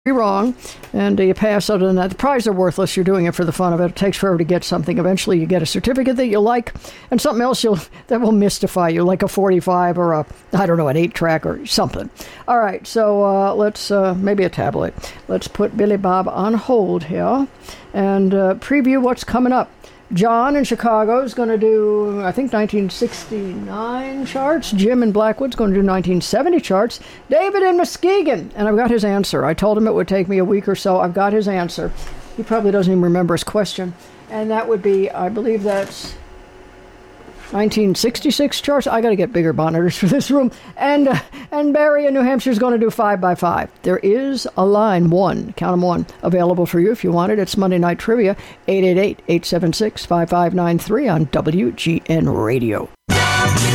wrong, and you pass. Other than that, the prizes are worthless. You're doing it for the fun of it. It takes forever to get something. Eventually you get a certificate that you like and something else that will mystify you, like a 45 or an 8-track or something. All right, so let's maybe a tablet. Let's put Billy Bob on hold here and preview what's coming up. John in Chicago is going to do, I think, 1969 charts. Jim in Blackwood's going to do 1970 charts. David in Muskegon, and I've got his answer. I told him it would take me a week or so. I've got his answer. He probably doesn't even remember his question. And that would be, I believe that's 1966 charts. I got to get bigger monitors for this room. And Barry in New Hampshire is going to do 5x5. There is a line 1, count them 1, available for you if you want it. It's Monday Night Trivia, 888-876-5593 on WGN Radio.